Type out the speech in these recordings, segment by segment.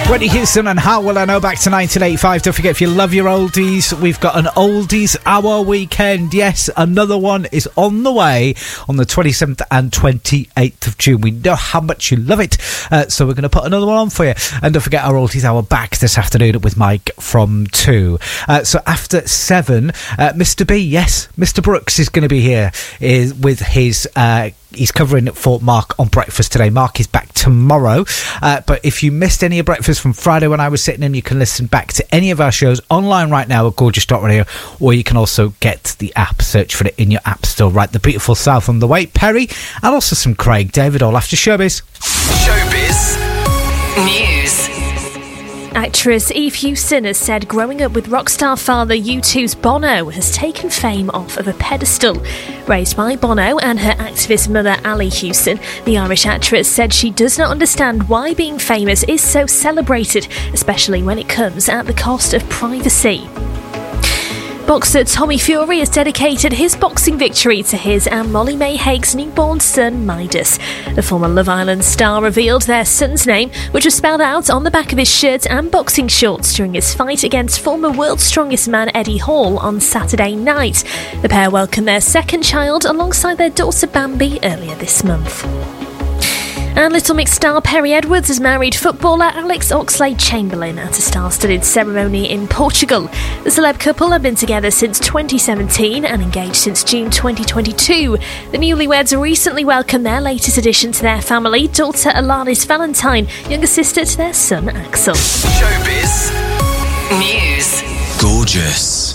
Whitney Houston and How Will I Know, back to 1985. Don't forget, if you love your oldies, we've got an Oldies Hour weekend. Yes, another one is on the way on the 27th and 28th of June. We know how much you love it, so we're going to put another one on for you. And don't forget our Oldies Hour back this afternoon with Mike from 2. So after 7, Mr. B, yes, Mr. Brooks is going to be here with his... he's covering for Mark on Breakfast today. Mark is back tomorrow. But if you missed any of Breakfast from Friday when I was sitting in, you can listen back to any of our shows online right now at Gorgeous.radio, or you can also get the app. Search for it in your app store. Right, the beautiful South on the way, Perry, and also some Craig David, all after Showbiz. Showbiz News. Actress Eve Hewson has said growing up with rock star father U2's Bono has taken fame off of a pedestal. Raised by Bono and her activist mother Ali Hewson, the Irish actress said she does not understand why being famous is so celebrated, especially when it comes at the cost of privacy. Boxer Tommy Fury has dedicated his boxing victory to his and Molly May Hague's newborn son, Midas. The former Love Island star revealed their son's name, which was spelled out on the back of his shirt and boxing shorts during his fight against former World's Strongest Man Eddie Hall on Saturday night. The pair welcomed their second child alongside their daughter Bambi earlier this month. And Little Mix star Perry Edwards has married footballer Alex Oxlade-Chamberlain at a star-studded ceremony in Portugal. The celeb couple have been together since 2017 and engaged since June 2022. The newlyweds recently welcomed their latest addition to their family, daughter Alanis Valentine, younger sister to their son Axel. Showbiz News. Gorgeous.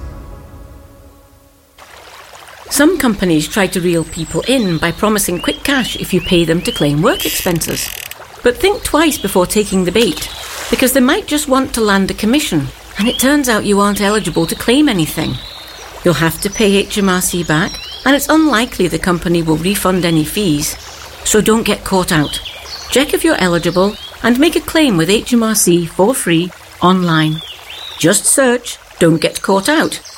Some companies try to reel people in by promising quick cash if you pay them to claim work expenses. But think twice before taking the bait, because they might just want to land a commission, and it turns out you aren't eligible to claim anything. You'll have to pay HMRC back, and it's unlikely the company will refund any fees, so don't get caught out. Check if you're eligible and make a claim with HMRC for free online. Just search "Don't Get Caught Out"